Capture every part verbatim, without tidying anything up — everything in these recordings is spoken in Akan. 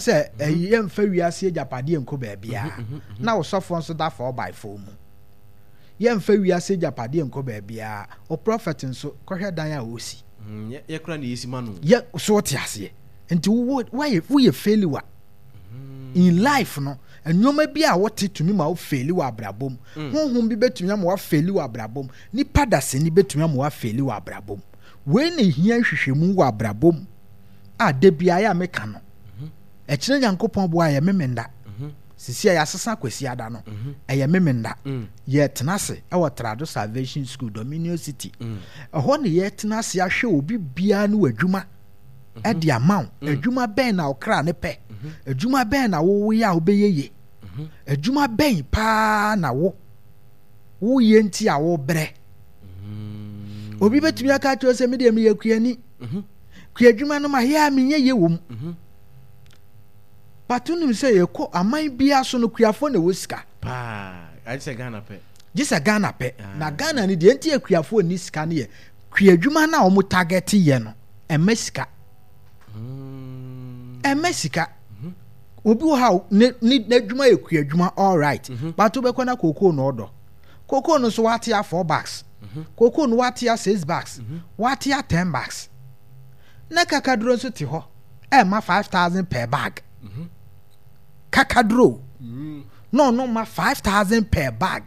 say a yam fa wiase japade enko ba bia na wo sofo nso da four by four mu yam fa wiase japade enko ba bia o prophet nso kohwe dan a osi ye kura na yesi manu ye so te ase enti wo why we failure in life no enwoma bi a wote tumi ma wo failure abrabom honhom bi betumi ma wo failure abrabom ni padase ni betumi ma wo failure abrabom we na hia hwehwemu wo abrabom a de bia ya meka no e kire Nyankopon bo aye memenda sisi ya sesa kwasi ada no eye memenda ye tenase e wo Trado Salvation School Dominion City ho ne ye tenase ahwe obi bia no adwuma e de amount adwuma ben na okra ne pe adwuma ben na wo ya obeyeye adwuma ben pa na wo wo ye nti a wo bre obi betumi aka cho se me de me yakuani kuadwuma no ma ya menye ye wom patunum se ye ko aman bia so no kuafo na wosika pa I say Ghana pe jisa Ghana pe na Ghana ni de nti akuafo ni sika ne ye kuadwuma na o mo target ye no emesika emesika obi wo ha ni adwuma ye kuadwuma all right but obekwa na koko no odo koko no so wate ya four bags koko no wate ya six bags wate ya ten bags na kakaduro nso ti ho e ma five thousand per bag kakaduro no no ma five thousand per bag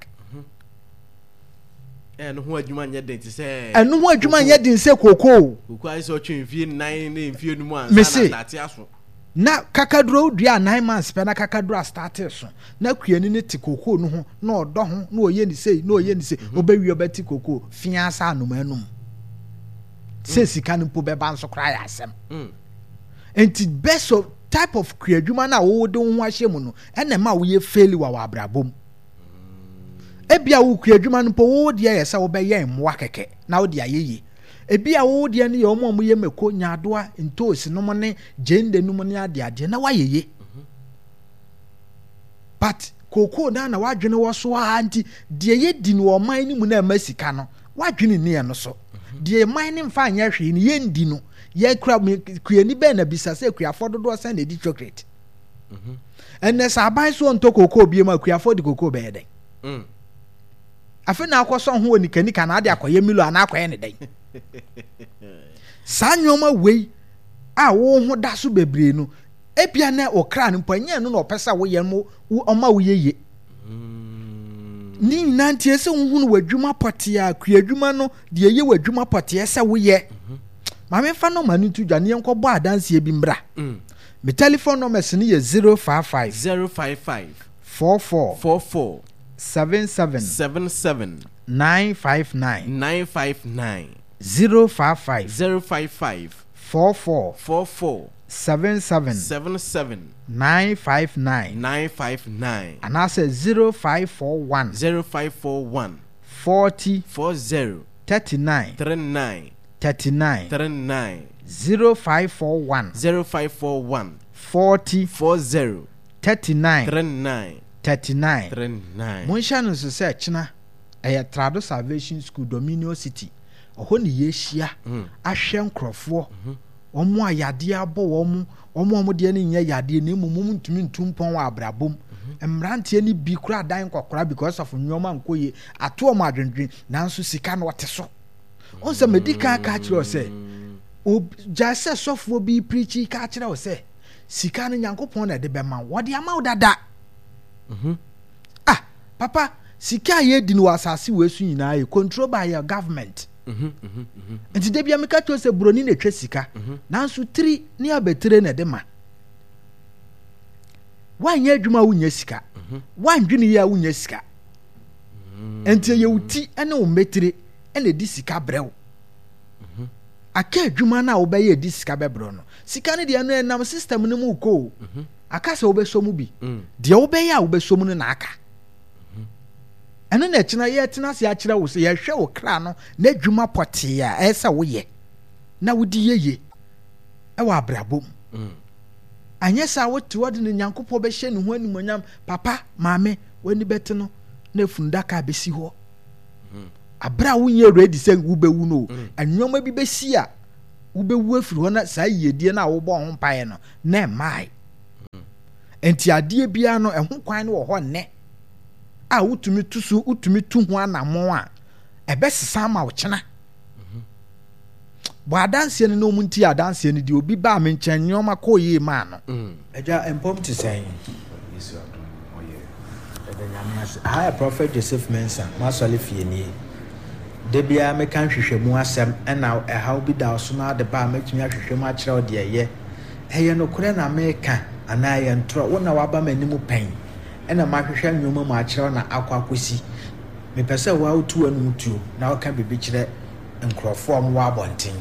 eh no ho adwuma nya den ti se eh no ho adwuma nya den se koko koko ai so twen fie nine na fie no mu ansa na tate aso na kakaduro dua nine months pe na kakaduro start so na kuani ne ti koko no ho na odo ho na oye ni sei na oye ni sei obewi obeti koko fiansa anomanum se sika no po beba nso kra ya asem enti best of type of kuadwuma na wo de ho ahye mu no ene ma wo ye fail wa wa abrabom ebia wo kuadwuma no po wo de ye se wo be ye mwa keke na wo de ayeye ebia wo de ne ye omo mo ye meko nyadoa ntosi no mo ne gende no mo ne ade ade na wa yeye but koko na na wadwene wo so anti de ye di no o man ni mu na ma sika no wadwene ne ye no so de mining fa anya hwe ni ye ndi no ye kra kuani be na bisa se kuafo dodo san na di chocolate mhm enne sa ban so onto koko bie ma kuafo di koko be den mhm afi na akoso ho onikanika na ade akoye milo ana akoye ne den sanyoma wei a wo ho da so bebre no ebia na okra no panye no na opesa wo ye mo oma wo yeye ni nantie se hunhunu wadwuma potia kuadwuma no de ye wadwuma potia se wo ye ma me fa no manu tu dwane enko bo adanse bi mbra me telephone number se ne ye zero five five zero five five four four four four seven seven seven seven nine five nine nine five nine zero five five zero five five four four four four seven seven seven seven nine five nine nine five nine and I say zero five four one zero five four one forty four zero thirty nine three nine thirty nine three nine zero five four one zero five four one forty four zero thirty nine three nine thirty nine three nine. Monsha no so say china e Trado Salvation School Dominion City oho ne yehia ahwe nkrofo omo ayade abo omo omo omo de ne nya yade ne mumum ntumi ntumpon wa abrabom emrante ni bi kura dan kokora because of nyoma nkoye ato omo adwendwen nanso sika no wote so on se medical ka kire o se o jase sofo bi preachi ka kire o se sika no Nyankopon na de be ma wo de ama wo dada mhm ah papa sika ye di no asase we su nyina ye control by your government mhm mhm mhm enti de bia me ka to se broni na twa sika nanso three ni abetre na de ma wanye adwuma wunya sika wandwene ya wunya sika enti ye wuti ene wo metre ene di sika brew aka adwuma na wo be ye di sika bebro no sika ne de no enam system no mu ko aka se wo be so mu bi de wo be ya wo be so mu no na aka eno na china ye tina se akira wo se ye hwe wo kra no na adwuma pote a esa wo ye na wo di yeye e wa abrabom anya sa wo ti wode ne Nyankopon be hye ne ho animonyam papa maame wani bete no na fundaka be si ho abra wo nye ready say wo be wu no anwoma bi be si a wo be wu afiri ho na sa yedie na wo bo ho pae no na mai enti adeɛ bia no ɛho kwan no wɔ hɔ nnɛ a wotumi tu so wotumi tu ho anamɔ a ɛbɛsesa ma wo kyena bɔ adanseɛ no na ɔmu nti adanseɛ no deɛ obi baa me nkyɛn nneɔma kɔɔ yie maa no agya mpɔm te sɛn ha yɛ Prophet Joseph Mensah masɔle fie nie da biara meka nhwehwɛmu asɛm ɛna ɛhaw bi da so na ade baa mɛtumi ahwehwɛ mu akyerɛ wo deɛ ɛyɛ ɛyɛ nokorɛ na meka anaa yɛ ntorɔ wo na waba m'anim pɛn ɛna mahwehwɛ nnwoma mu akyerɛ wo na akɔ akɔsi mepɛ sɛ woawotu anu tuo na woka biribi kyerɛ nkurɔfoɔ a mowɔ abɔnten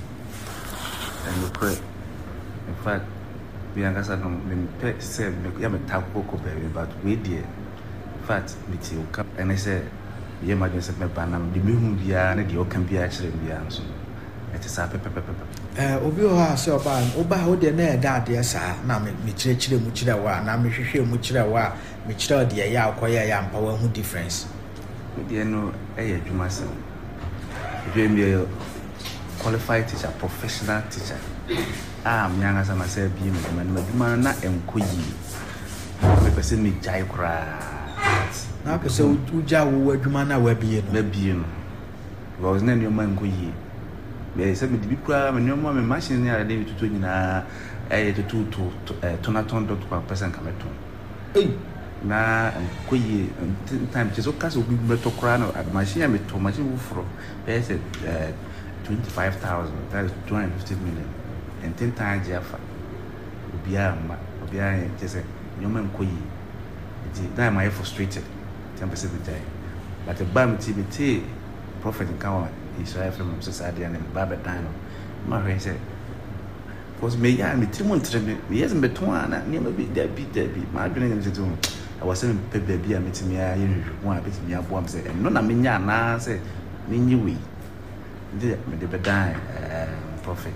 nokorɛ in fact biankasa no mempɛ sɛ yɛ meta kɔkɔ baabi but wei deɛ in fact mete woka ɛne sɛ yɛ madwene sɛ mɛba nam de mehu biara ne deɛ woka biara kyerɛ biara nso ɛte saa pɛpɛpɛpɛ obi wɔ hɔ a sɛ ɔbaa wobaa wo deɛ na ɛda adeɛ saa na mekyerɛkyerɛ mu kyerɛ wo a na mehwehwɛ mu kyerɛ wo a mekyerɛ wo deɛ ɛyɛ akɔyɛ yɛ ampa woahu difference medeɛ no ɛyɛ adwuma sɛm adwuma biɛ qualified teacher professional teacher a meankasa ma sɛ bie madwuma no madwuma no na ɛnkɔ yie mepɛ sɛ megyae koraa na apɛ sɛ wogya wo adwuma no a wabie no mabie no because na nneɔma nkɔ yie bɛyɛ sɛ mede bi koraa me nneɔma me machine ne ade bituto nyinaa ɛyɛ tototo tonatɔn dɔto kwa pɛ sɛ nka mɛtɔn na nkɔ yie time kyɛ sɛ woka sɛ obi mɛtɔ koraa no machine a metɔ machine foforɔ bɛyɛ sɛ twenty-five thousand, that is two hundred fifty million. And ten times Jaffa. Obia, Obia, just a human koi. That am I frustrated. Ten percent of the time. But the Bam T B T, Prophet in Kawa, Israel from Society and Baba Dino. My friend said, was me, I mean, two months, he hasn't been one, and never be there, be there, be my dream to do. I was saying, baby, I met me, I want to be a bomb, said, and none of me, now said, Nini. The the die Prophet.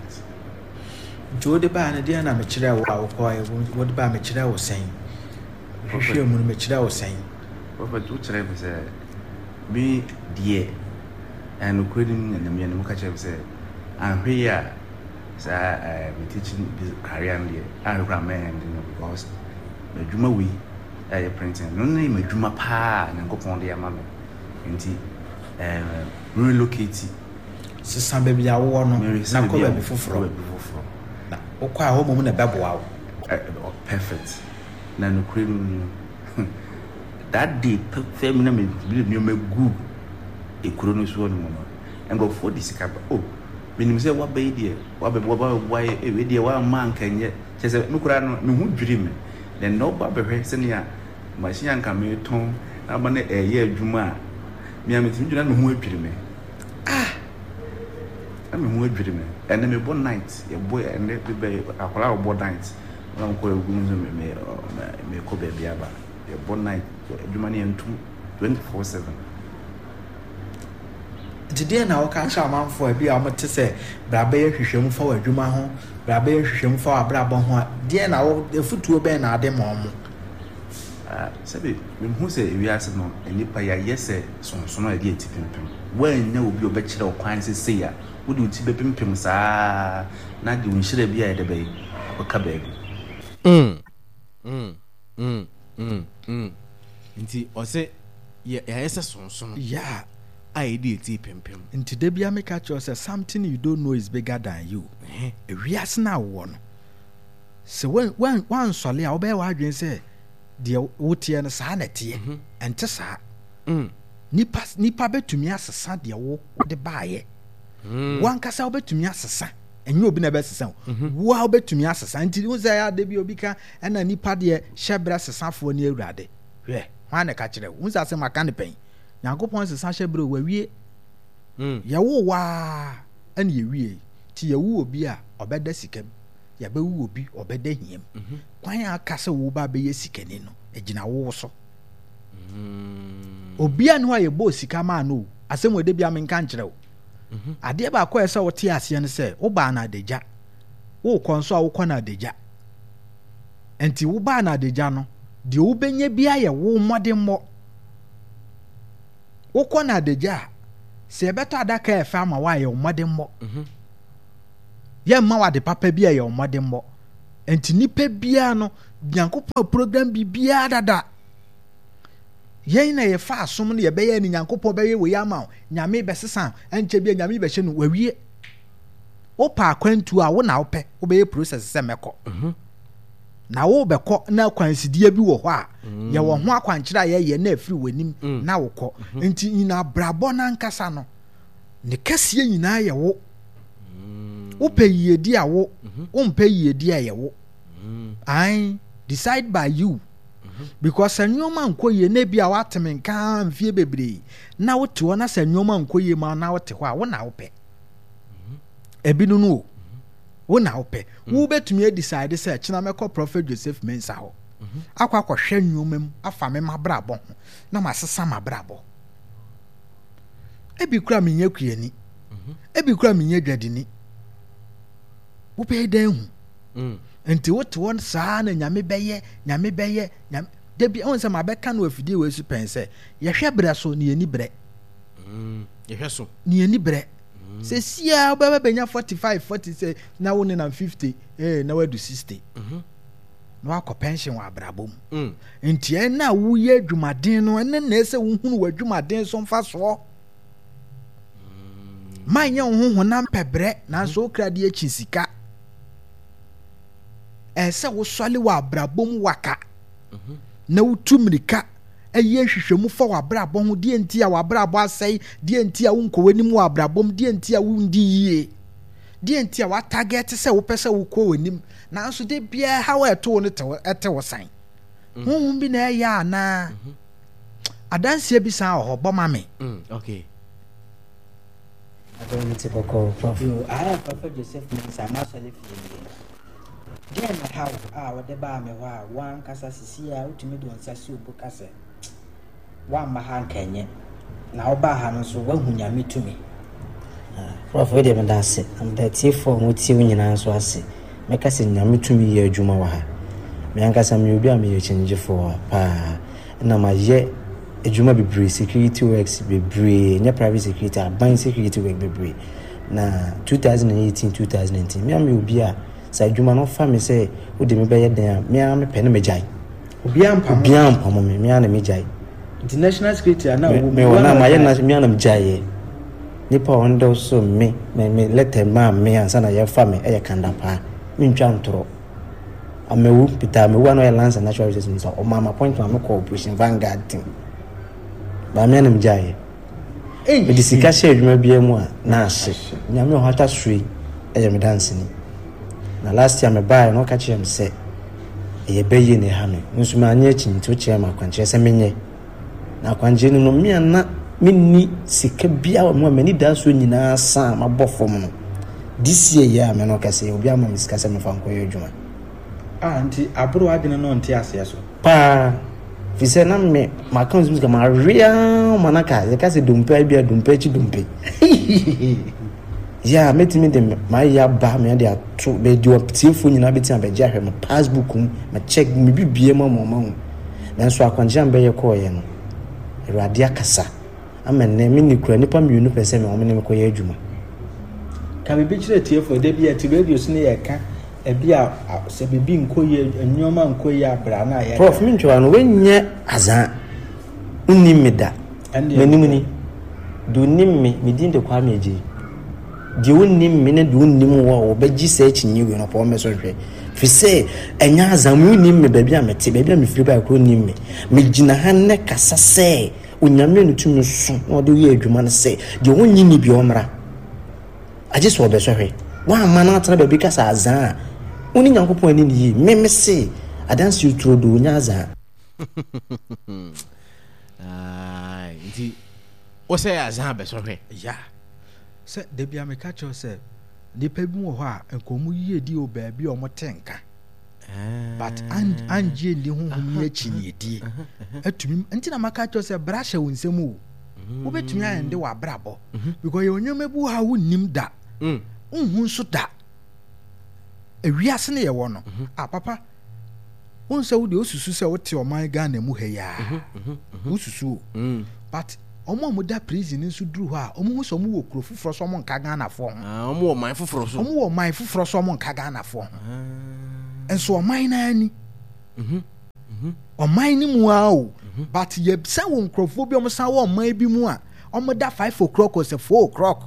Joe de ba na dia na me kyerɛ wo a wo kɔ wo de ba me kyerɛ wo sɛn. Hwehwɛ mu me kyerɛ wo sɛn. Prophet wo kyerɛ me sɛ me die and okredin na me no ka kyerɛ me sɛ anhwe ya sa me teaching career and ahwra man because me dwuma wi ɛyɛ printing no na me dwuma pa na nkopɔn de ama me nti eh relocate sisan baby a wo no na ko baby foforo na wo kwa ho mom na beboa wo perfect na no kredin that day perfect na me believe me me good e kuro no so no no and go for this ka oh menim say wa bay there wa be wa ba wa e we there wa man kan ye che say me kura no me hu dwiri me then no ba be hwe se ne a machine anka me ton na ba na e ye adwuma me am tin dwira me hu adwiri me ah I'm a dream, and then a bon night, a boy, and let me be a cloud bon night. I'm going to me a cobe biaba, a bon night, Germany and two twenty four seven. Today now catch a man for a beer, I'm to say, Brabe, Hisham for a Juma home, Brabe, Hisham for a Brabon, dear now, the foot to a ben are the mom. Ah, Sabi, when who say we ask no, and you pay a yes, so no idea to him. When you will be a bachelor of quincy say. Would you see Pim Pim sa na di unshire bia e de bay akaka baby mm mm mm mm mm nti o se ye yesa sonson yeah I did ti Pim Pim nti de bia make catch us something you don't know is bigger than you eh we as na wo no se when when one sole a wo be wa adwen se de wotie no sa na tie ente sa mm nipa nipa betumi asesa de wo de baaye wan kasa obetumi asesa enye obi na besesa wo a obetumi asesa nti wo za ya de bi obi ka na nipa de hyebra sesafo ni awurade hwe wan na ka kire wo za se maka ne pen Nyankopon sesa hyebra wo awie mm ye wo wa ene ye wie ti ye wo obi a obeda sikam ye be wo obi obeda hiem kwan aka se wo ba be ye sikani no egina wo so mm obi a no ye bo sika ma no asem wo de bia men kan kire wo ade ba kwa esa wote ase ne se wo ba na adagya wo konso a wo kɔ na adagya enti wo ba na adagya no de wo benye bia ye wo mmode mmɔ wo kɔ na adagya se ebeto adaka e fa ma wa ye mmode mmɔ ye mma wa de papa bia ye mmode mmɔ enti nipa bia no Nyankopɔn program bi bia dada yɛn na yɛfa asom no yɛbɛyɛ ni Nyankopɔn bɛyɛ wɔ yama nyame bɛsesa ɛnkyɛ bia nyame bɛhyɛ no wawie wopa akwantu a wo na wopɛ wobɛyɛ process sɛ mɛkɔ na wo bɛkɔ na kwansidie bi wɔ hɔ a yɛwɔ ho akwankyerɛ a yɛyɛ na afiri w'anim na wokɔ nti nyina brabɔ na nkasa no ne kɛseɛ nyinaa yɛ wo wopɛ yiedi a wo wompɛ yiedi a yɛ wo I decide by you because sɛ nneɛma nkɔ yie na bi a wateme nka mfie bebree na wote hɔ na sɛ nneɛma nkɔ yie ma na wote hɔ a wo na wopɛ ebi no no wo na wopɛ wo betumi decide sɛ kyena mɛkɔ Prophet Joseph Mensah hɔ akɔ akɔhwɛ nneɛma mu afa me mabrabɔ ho na masesa mabrabɔ ebi kura menyɛ kuani ebi kura menyɛ dwadini wo pɛ dan hu nti wote won saa na nyame bɛyɛ nyame bɛyɛ nyame debi on sɛ mabɛka no afidie wɔ su pɛn sɛ yɛhwɛ brɛ so ne yɛni brɛ yɛhwɛ so ne yɛni brɛ sɛ sia bɛbɛ bɛnya forty-five forty sɛ na wo ne na fifty eh na wadu sixty na wakɔ pension wɔ abrabɔ mu nti ɛ na wo yɛ adwumaden no ɛne na ɛsɛ wo hunu wɔ adwumaden so mfa soɔ man nyɛ wo ho honam pɛbrɛ nanso okra de akyi sika ɛsɛ wo sɔle wɔ abrabɔ mu waka na wotu mirika ɛyɛ hwehwɛmu fa wɔ abrabɔ ho deɛ nti a wɔ abrabɔ asɛe deɛ nti a wonkɔ w'anim wɔ abrabɔ mu deɛ nti a wondi yie deɛ nti a watarget sɛ wopɛ sɛ wokɔ w'anim nanso de biara ha wɔ ɛto wo no ɛte wo san honhom bi na ɛyɛ anaa adanseɛ bi san wɔ hɔ bɔ ma me okay Adoniti Boko, Prof. I have Prophet Joseph Mensah, Marshall Field. Then I have our deba me one Casa Sisia, ultimate one Sasu Bocassa. One Mahan Kenya. Now Bahan so one who me to me. Prof. William Dasset, and that tea for what you in answer. I say, make us in Yami to me, Jumawaha. Miancasa Mubia me change for pa, and I'm a yet. Ejuma bebree security works bebree nya private security aban security work bebree na twenty eighteen twenty nineteen me am obi a sa ejuma no fa me say wo de me be ye den a me am me pɛ ne me jai obi ampa obi ampa mo me me am me jai international security ana wo me wona ma ye na me am jai nipa on do so me me me let ma me ansa na ye fa me e ye kanda pa me ntwa ntoro amewu pita me wa no ye lance natural resources so o mama point ma me call operation Vanguard team ba me anam jaye eh me disika she adwuma bia mu a na ahye nyame ho ata sui e me dance ni na last year me buy no ka chem se e be yi ne ha me nso ma anya chi nto che ma kwanche se menye na kwanje no no me na menni sika bia wa mu mani da so nyina sa ma bofom no this year ya me no ka se obi ama me sika se me fa nkoye adwuma ah nti abro adwene no nte ase so pa Fise na me ma kan music ma ria manaka ze ka se dumpe bia dumpe chi dumpe ya metimi dem ma ya ba me de ato be di optifo nyina beti abeja hwe ma passbook mu ma check me bibie ma mo ma hu na so akwanjam be ye ko ye no Awurade akasa amene me ni kura nipa mienu pese me o me ne ko ye adwuma ka be bi kire tiefo de bia ti radio so ne ye ka ebi a se bibi nkoye enyoma nkoye abra na ya Prof mi ntwa no wenye azan unni meda menim ni do nim me medin de kwa meje de unni me ne do unni wo obegi search nyiwe no po me so hwe fi se enya azan mu unni me ba bia mete ba bia me firi ba ko unni me me gina ha ne kasa se onyame no tumi so no de ye adwuma no se de wonyi ni bi omra aje so obe so hwe wa mana tana ba bi kasa azan Uni Yankopɔn ani ni yi me me se adansi utro do nyaza ai nti o se azan be so hwe ya sɛ de bia me ka cho sɛ nipa bi wo hɔ a enkomu yie di o ba bi o mo tenka but an anje ndi honhom ye chini die atumi nti na maka cho sɛ bra hye wo nsɛm o wo betumi ayende wa brabɔ because ye onyoma bu ha wo nim da unhu so da ewiase ne ye wo no ah papa won se wo de osusu se wo te oman Ghana mu ha ya osusu but omo mo da prison nso duru ho a omo hu so mo wo kuro fufuro so mo nka Ghana fo ah omo wo man fufuro so omo wo man fufuro so mo nka Ghana fo enso ɔman na ani mhm mhm ɔman ni mu a o but yɛ sɛ wo nkrɔfo bi ɔmo san wɔ ɔman bi mu a ɔmo da five o'clock or sɛ four o'clock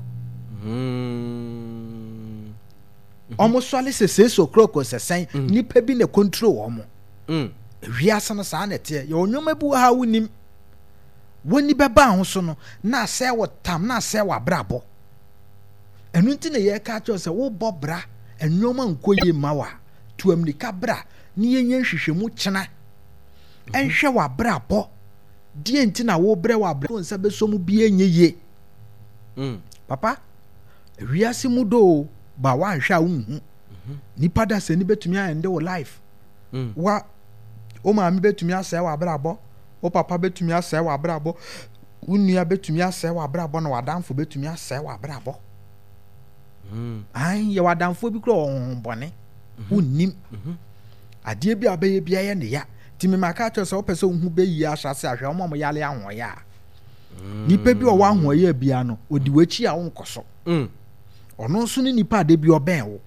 mm ɔmo sɔle sɛ six o'clock or sɛ sɛn nipa bi na control ɔmo mm wiase no saa na ɛteɛ yɛ onyoma bi wɔ ha wonim wɔni bɛba ho so no na asɛ wɔ tam na asɛ wɔ abrabɔ ɛno nti na yɛka kyerɛ sɛ wobɔ bra ɛnwoma nkɔ yie ma wa tuam nika bra ne yɛnyɛ nhwehwɛmu kyena ɛnhwɛ wɔ abrabɔ deɛ nti na wobrɛ wɔ abrabɔ nsa bɛsɔ mu bie nyɛ yie mm papa wiase mu do ba wanhwɛ a wonhu nipa da sɛ ni bɛtumi ayɛnde wɔ life mm wa o maame bɛtumi asɛ wɔ abrabɔ o papa bɛtumi asɛ wɔ abrabɔ wo nua bɛtumi asɛ wɔ abrabɔ na wadanfo bɛtumi asɛ wɔ abrabɔ mm an yɛ wadanfo bi kura ɔhɔn bɔne wonnim adeɛ bi a bɛyɛ bi ayɛ ne ya timi maka kyerɛ sɛ wopɛ sɛ wohu bɛyi ahyase ahwɛ ɔma mo yale ahoɔyɛ a nipa bi ɔwɔ ahoɔyɛ bia no ɔdi w'akyi a wonkɔ so mm ɔno nso ne nipa ade bi ɔbɛn wo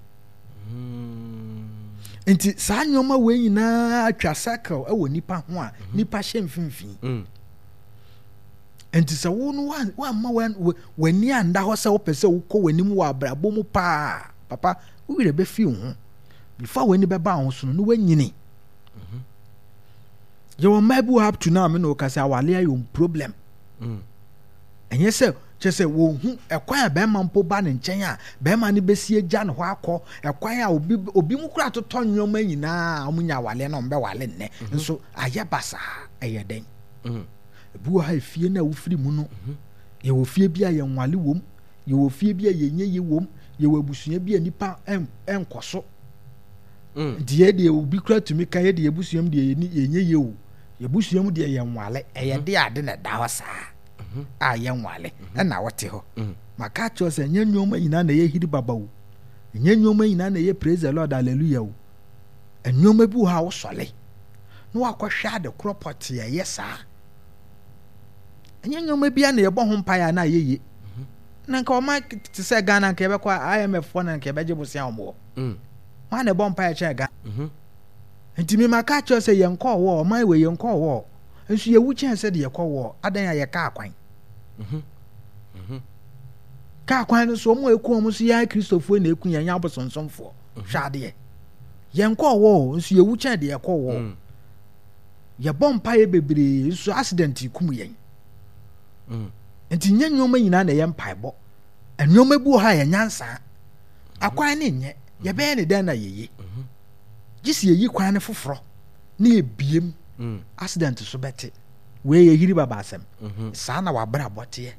nti saa nneɛma wei nyinaa atwa circle ɛwɔ nipa ho a nipa hyɛ mfimfini mm nti sɛ wo no wamma w'ani anda hɔ sɛ wopɛ sɛ wokɔ w'anim wɔ abrabɔ mu paa papa wo werɛ bɛfi wo ho before w'ani bɛba ho so no na woanyini yɛwɔ mmaa bi wɔ ha to now me na wɔka sɛ awale ayɛ problem mm ɛnyɛ sɛ kyerɛ sɛ wɔhu ɛkwan a bɛrima mpo ba ne nkyɛn a bɛrima no bɛsi agya ne hɔ akɔ ɛkwan a obi obi mu kora atotɔ nneɛma nyinaa a ɔmo nya awale na ɔmo bɛwale nnɛ nso ayɛ basaa ɛyɛ dɛn mm ebi wɔ ha efie na wofiri mu no yɛwɔ fie bi a yɛn nwale wom yɛwɔ fie bi a yɛnyɛ yie wom yɛwɔ abusua bi a nipa ɛn ɛnkɔ so mm deɛ deɛ obi kora tumi ka yɛ deɛ abusua mu deɛ yɛnyɛ yie o yɛbusua mu deɛ yɛn nwale ɛyɛ de ade na da hɔ saa a yɛn nwale ɛna wɔte hɔ maka kyerɛ sɛ nyɛ nneɛma nyinaa na yɛ hiri baba o nyɛ nneɛma nyinaa na yɛ praise the lord hallelujah o nneɛma bi wɔ ha wosɔle na wakɔhwɛ ade korɔ pɔte ɛyɛ saa ɛnyɛ nneɛma bi a na yɛbɔ ho mpaeɛ a na yɛyɛ na nka ɔma te sɛ Ghana nka yɛbɛkɔ I M F foɔ na nka yɛbɛgye bosia wɔn wɔ wɔn a na ɛbɔ mpaeɛ kyerɛ Ghana nti mi maka kyerɛ sɛ yɛn kɔɔ wɔ ɔman wɔ yɛn kɔɔ wɔ nso yɛwu kyɛn sɛ de yɛkɔ wɔ adan a yɛka akwan ka akwan no so ɔmo eku ɔmo so yɛ kristofoɔ na eku yɛn nyɛ abosonsomfoɔ hwɛ adeɛ yɛn kɔɔ wɔ nso yɛwu kyɛn de yɛkɔ wɔ yɛbɔ mpaeɛ bebree nso accident kum yɛn nti nyɛ nneɛma nyinaa na yɛ mpaebɔ nneɛma bi wɔ ha yɛ nyansa akwan ne nyɛ yɛbɛyɛ ne dɛn na yɛyɛ gye si yɛyi kwan ne foforɔ ne yɛbiem accident so bɛte wei yɛhiri baba asɛm saa na wabra abɔteɛ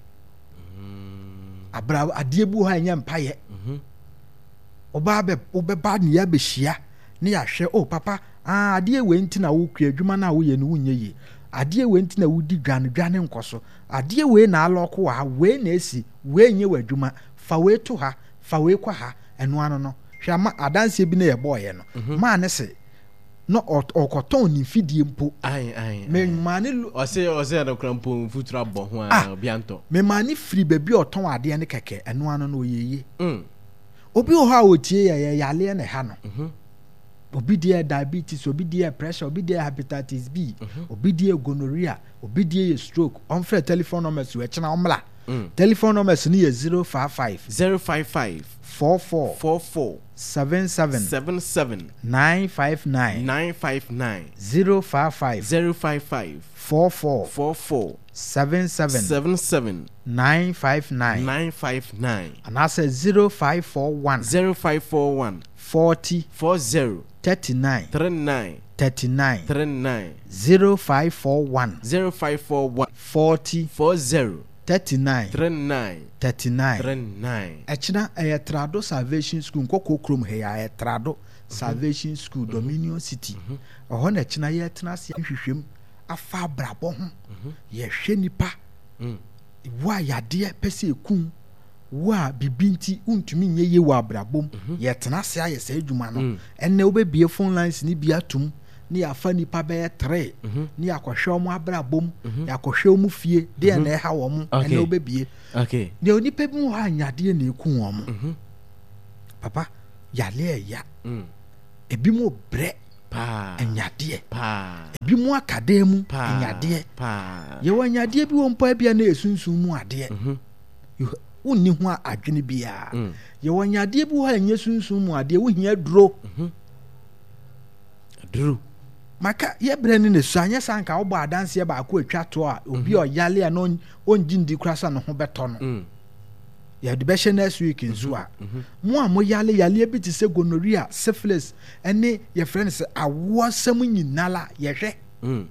abra adeɛ bi wɔ ha ɛnyɛ mpayɛ ɔbaa bɛ ɔbɛba ne yɛabɛhyia ne yɛahwɛ o papa ah adeɛ wei nti na wokua adwuma no a woyɛ no wonyɛ yie adeɛ wei nti na wodi dwane dwane nkɔ so adeɛ wei na alɔko wɔ ha wei na esi wei nyɛ wɔ adwuma fa wei to ha fa wei kɔ ha ɛno ano no hwɛ ama adanseɛ bi na yɛbɔɔyɛ no maa ne se na ɔkɔtɔn ne mfidie mpo mmaa ne ɔsɛ ɔsɛ ɛdɔkora mpo mfutura bɔ ho a biantɔ mmaa ne firi baabi a ɔtɔn adeɛ ne kɛkɛ ɛno ano no ɔyɛyie obi wɔ hɔ a ɔtie yɛ yɛaleɛ ne ha no obi deɛ diabetes obi deɛ pressure obi deɛ hepatitis B obi deɛ gonorrhea obi deɛ yɛ stroke ɔmfrɛ telephone numbers wɔ ɛkyena ɔmla telephone numbers no yɛ zero five five zero five five four four four four seven seven seven seven nine five nine nine five nine zero five five zero five five four four four four seven seven seven seven nine five nine nine five nine anaasɛ zero five four one zero five four one forty four zero thirty nine three nine thirty nine three nine zero five four one zero five four one forty four zero thirty nine three nine thirty nine three nine. ɛkyina ɛyɛ trado salvation school nkɔkɔ kurom ha yɛ ayɛ trado salvation school dominion city ɔhɔ na ɛkyina yɛ tena ase nhwehwɛm afa abrabɔ ho yɛhwɛ nipa wo a yadeɛ pɛ sɛ ekum wo a bibi nti wontumi nyɛ yie wɔ abrabɔm yɛtena ase ayɛ sɛ adwuma no ɛnnɛ wobɛbie phone lines ne bi atom ne yɛafa nipa bɛyɛ tere ne yɛakɔhwɛ ɔmo abrabɔm yɛakɔhwɛ ɔmo fie deɛ na ɛha wɔ mo ɛnnɛ wobɛbie deɛ onipa bi mu hɔ a nyadeɛ na ɛku wɔn mo papa yale ɛya ebi mu bre pa enyade pa ebi mu akade mu enyade pa ye wanyade bi won pa bia na esunsun mu ade mhm wonni ho adwene bia mm. ye wanyade bi ho anye sunsun mu ade wo hia duro mhm duro maka ye bre ne ne so anya sanka wo ba adanse ba ko atwa to a obi o yale a no onji ndi krasa no ho beto no mm. ya de be hye next week nso a mo a mo yale yale bi ti se gonorrhea syphilis ene ye friends awosam nyinala ye hwe mm.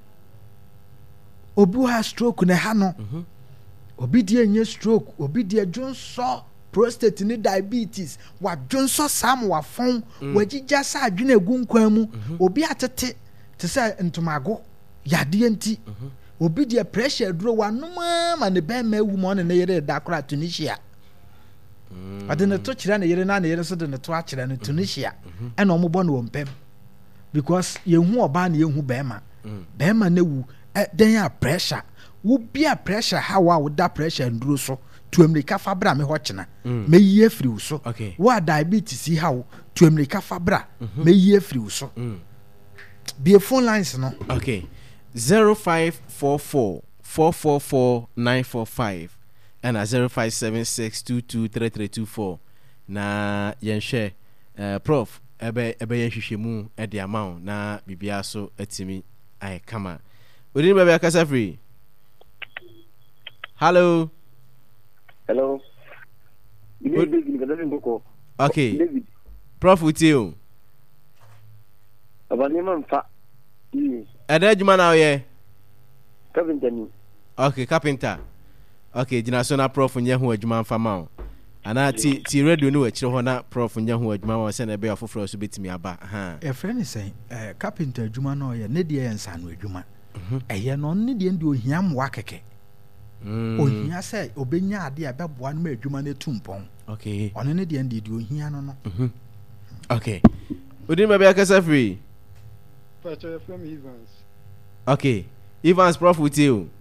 obi ha stroke ne ha no mhm obi die nye stroke obi die jonso prostate ni diabetes wa jonso sam wa fon mm. wagigya sa adwene egu nkwan mu mm-hmm. obi atete te se ntomago yade enti mm-hmm. obi die pressure duro wa noma ma ne be ma ewu mo ne yere da kora Tunisia mm. ade ne to kira ne yere na ne yere so de ne to akira ne Tunisia mm-hmm. ena omo bo ne wo mpem because yehu oba na yehu be ma mm. be ma na wu eh, den ya pressure wo bia pressure ha wa wo da pressure nduro so to America fabra me ho kina mm. me yie free wo so okay. wa diabetes ha wo to America fabra mm-hmm. me yie free wo so mm. be phone lines no okay zero five four four four four four nine four five and a zero five seven six two two three three two four na yen share uh, prof ebe ebe yen hwehwemu e de amount na bibia so atimi ai kama odin baba akasa free. Hello. Hello. Okay. David. Prof with you. Abanima mfa. Ada juma na oye. Carpenter ni. Okay, carpenter. Okay, jina so na prof nya ho adwuma mfa ma o. Ana ti ti radio ni wa kire ho na prof nya ho adwuma ma se na be afoforo so betimi aba. Ha. E friend say eh carpenter adwuma na oye ne de yensa no adwuma. Mhm. Eye no ne de ndi ohia mwa keke. Mm. Ohia say obenya ade a beboa no ma adwuma na tumpon. Okay. Ono ne de ndi de ohia no no. Mhm. Okay. Odin ma be akasa free. Pacho from Evans. Okay. Evans prof with you.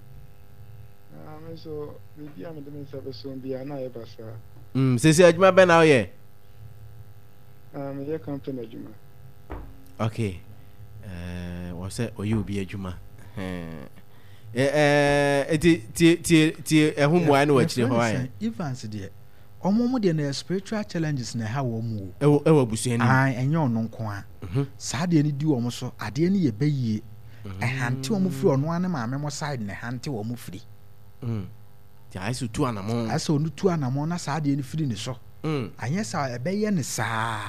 Um so maybe I'm the service so be na e basa. Mm, se se adwuma be na oye. Um ye company adwuma. Okay. Eh, uh, wase oye obi adwuma. Eh eh ti ti ti ti ehumwa na wachire ho aye. Evans de omo mo de na spiritual challenges na ha wo mu. Ewo ewo busu ani. Ah enye ono nko a. Mhm. Sa de ni di wo mo so ade ni ye bayie. Ehante wo mo firi ono ane maame mo side na hante wo mo firi. Mm. Ti ai su tu anamo. Asa onu tu anamo na sa de ni firi ni so. Mm. Anye sa ebeye ni sa.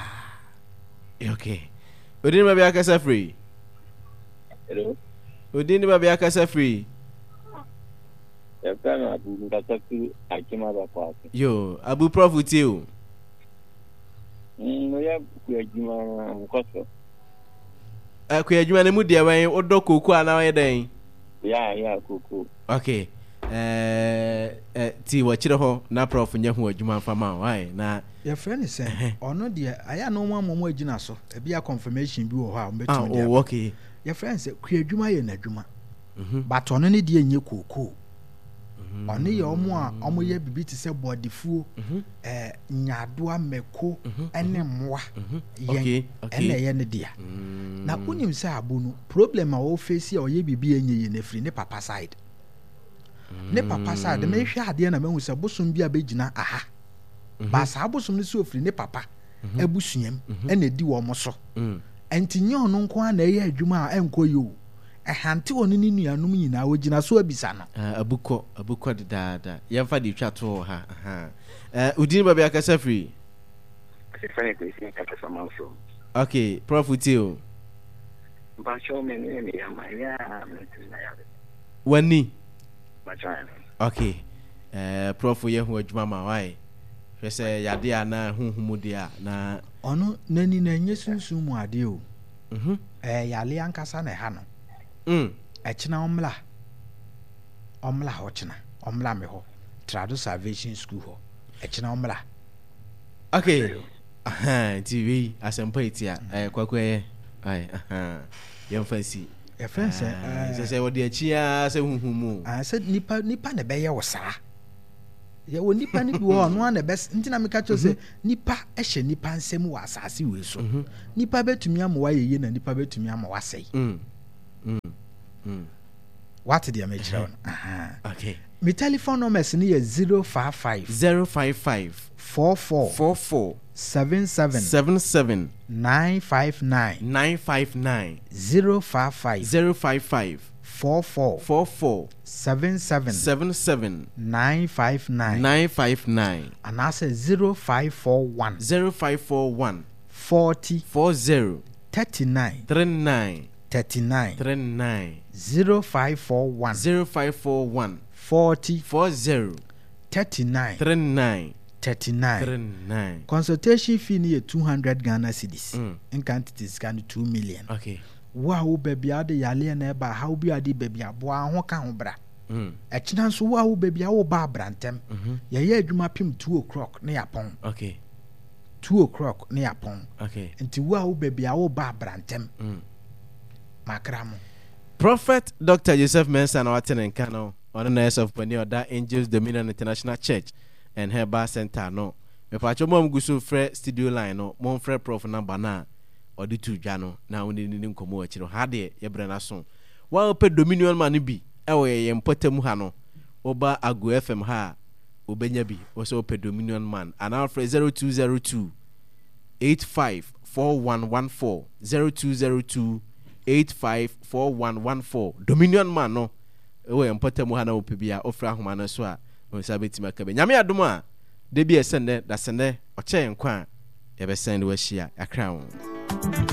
Okay. Odin ma be akasa free. Hello. Odin ma be akasa free. Ya kana abu ndataku akima ba kwa. Yo, abu prof with you. Mm, no ya ku ajuma nkoso. Eh ku ajuma ne mu de wan odo koku ana wa den. Ya ya koku. Okay. Eh eh ti wa kire ho na prof nya ho adwuma fama why na your friend is saying ono de aya no mo mo agina so e bia confirmation bi wo ha o betu de. Oh okay. Your friend say ku adwuma ye na adwuma. Mhm. But ono ne de enye koku. Ono ye omo a omo ye bibi ti se bodifuo eh nyadoa meko ene mmoa yen ene ye ne dia na unim se abonu problem a wo face a oye bibi enye ye na free ne papa side ne papa side me hwe ade na mahu se bosom bia begina aha ba sa bosom ne so free ne papa abusuam ene di wo mo so entinye ono nko a na ye adwuma a enko yo ehante woni ni nuanom nyina wogina so abisa no abuko abuko de dada yemfa de twa to ha ha eh udin ba be akasa free Sifani ko isi kata sama so. Okay, prof with you. Ba show me ni ni ama ya mtuna ya. Wani? Ba chana. Okay. Eh prof ye hu adwuma ma why? Hwe se yade ana huhumu de a na ono nani na nye sunsun mu ade o. Mhm. Eh yale ankasa na ha no. Mm. Echina omla. Omla ho china. Omla me ho. Trado Salvation School ho. Echina omla. Okay. Aha, T V asempa itia. Eh kwakwe. Ai, aha. Yem fancy. E fancy. Eh se se wodi achia se huhumu. Ah, se nipa nipa na be ye wo saa. ya wo nipa ni bi wo no na best ntina me ka cho say nipa ehye nipa nsem wo asase we so nipa betumi am wa yeye na nipa betumi am wa sei mm mm mm what the am kire on aha okay my telephone number is ni zero five five zero five five four four four four seven seven seven seven nine five nine nine five nine zero five five zero five five four four four four seven seven seven seven nine five nine nine five nine and I say zero five four one zero five four one forty four zero thirty nine three nine thirty nine three nine zero five four one zero five four one forty four zero thirty nine three nine thirty nine three nine. Consultation fee ni two hundred Ghana cedis. Mm. In quantity is can two million. Okay. Wow baby ade yale na eba how be ade baby aboa ho ka ho bra. Mm. E kina so wow baby awo ba brantem. Mhm. Ye ye adwuma pim two o'clock na yapon. Okay. two o'clock na yapon. Okay. Nti wow baby awo ba brantem. Mm. Makramo. Prophet Doctor Joseph Mensah na watene nkano on the nurse of Pioneer that Angels Dominion International Church and Herbal Center no. Me pa cho mom gusu frɛ studio line no, mom frɛ prof number na odi tu dwa no na woni ni nkomo akiro. Ha de ye bre na so. Wa pe Dominion man bi e wo ye mpotam ha no. Oba Ago F M ha obenya bi wo so pe Dominion man. Ana frɛ zero two zero two eight five four one one four zero two zero two eight five four one one four Dominion man no. Ewo ye mpotam ha na opebia ofra homa no so a o sabe tima ka be. Nyame adom a de bi esende da sende o che nkwa e be sende wa hia akra won.